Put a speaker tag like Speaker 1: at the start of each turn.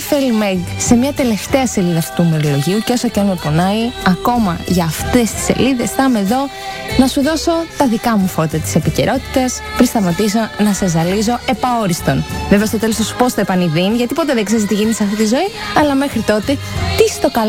Speaker 1: Φέλη Μεγ σε μια τελευταία σελίδα αυτού του ημερολογίου και όσο και αν με πονάει, ακόμα για αυτές τις σελίδες θα είμαι εδώ να σου δώσω τα δικά μου φώτα της επικαιρότητας πριν σταματήσω να σε ζαλίζω επαόριστον. Βέβαια στο τέλος θα σου πω στο επανειδήν, γιατί ποτέ δεν ξέρεις τι γίνει σε αυτή τη ζωή, αλλά μέχρι τότε τι στο καλό